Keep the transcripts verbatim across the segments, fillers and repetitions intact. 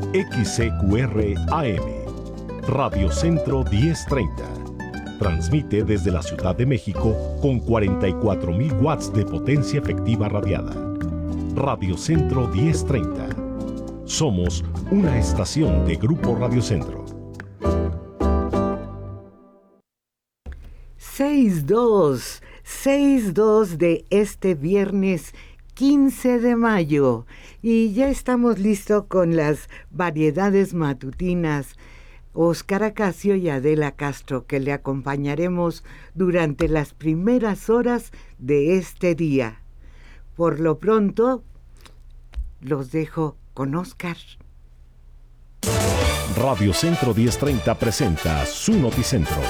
X C Q R A M, Radio Centro diez treinta. Transmite desde la Ciudad de México con cuarenta y cuatro mil watts de potencia efectiva radiada. Radio Centro diez treinta. Somos una estación de Grupo Radio Centro. seis dos, seis dos de este viernes quince de mayo. Y ya estamos listos con las variedades matutinas. Oscar Acacio y Adela Castro, que le acompañaremos durante las primeras horas de este día. Por lo pronto, los dejo con Oscar. Radio Centro diez treinta presenta su Noticentro.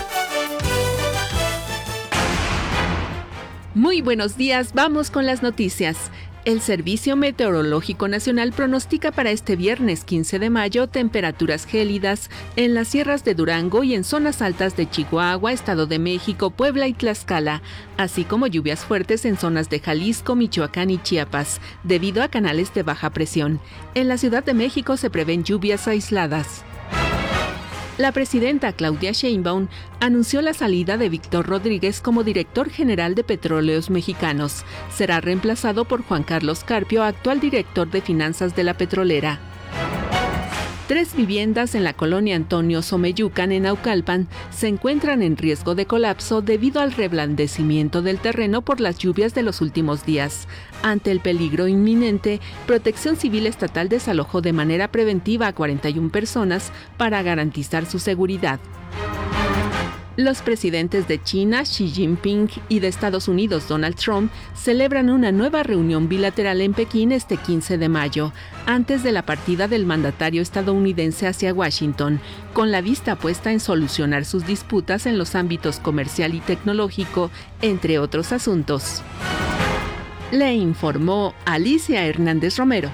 Muy buenos días, vamos con las noticias. El Servicio Meteorológico Nacional pronostica para este viernes quince de mayo temperaturas gélidas en las sierras de Durango y en zonas altas de Chihuahua, Estado de México, Puebla y Tlaxcala, así como lluvias fuertes en zonas de Jalisco, Michoacán y Chiapas, debido a canales de baja presión. En la Ciudad de México se prevén lluvias aisladas. La presidenta Claudia Sheinbaum anunció la salida de Víctor Rodríguez como director general de Petróleos Mexicanos. Será reemplazado por Juan Carlos Carpio, actual director de finanzas de la petrolera. Tres viviendas en la colonia Antonio Someyucan, en Naucalpan, se encuentran en riesgo de colapso debido al reblandecimiento del terreno por las lluvias de los últimos días. Ante el peligro inminente, Protección Civil Estatal desalojó de manera preventiva a cuarenta y una personas para garantizar su seguridad. Los presidentes de China, Xi Jinping, y de Estados Unidos, Donald Trump, celebran una nueva reunión bilateral en Pekín este quince de mayo, antes de la partida del mandatario estadounidense hacia Washington, con la vista puesta en solucionar sus disputas en los ámbitos comercial y tecnológico, entre otros asuntos. Le informó Alicia Hernández Romero.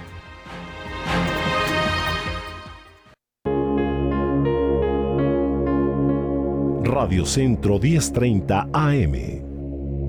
Radio Centro diez treinta A M,